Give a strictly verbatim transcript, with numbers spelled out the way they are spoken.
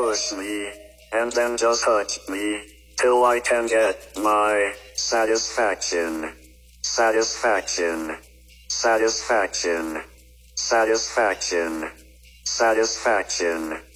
push me, and then just hurt me, till I can get my satisfaction. Satisfaction. Satisfaction. Satisfaction. Satisfaction.